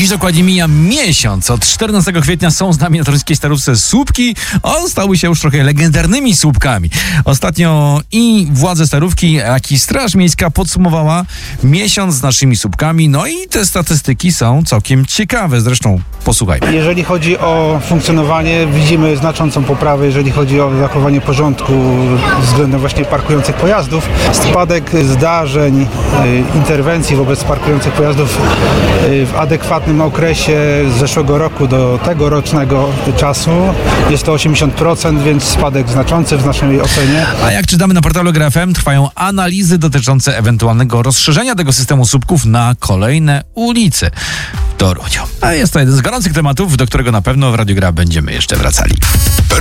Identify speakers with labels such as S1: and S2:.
S1: Dziś dokładnie mija miesiąc. Od 14 kwietnia są z nami na toruńskiej Starówce słupki. Stały się już trochę legendarnymi słupkami. Ostatnio i władze Starówki, jak i Straż Miejska podsumowała miesiąc z naszymi słupkami. No i te statystyki są całkiem ciekawe. Zresztą posłuchajmy.
S2: Jeżeli chodzi o funkcjonowanie, widzimy znaczącą poprawę, jeżeli chodzi o zachowanie porządku względem właśnie parkujących pojazdów. Spadek zdarzeń, interwencji wobec parkujących pojazdów w adekwatnym okresie z zeszłego roku do tegorocznego czasu jest to 80%, więc spadek znaczący w naszej ocenie.
S1: A jak czytamy na portalu Gra FM, trwają analizy dotyczące ewentualnego rozszerzenia tego systemu słupków na kolejne ulice w Toruniu. A jest to jeden z gorących tematów, do którego na pewno w Radiu Gra będziemy jeszcze wracali.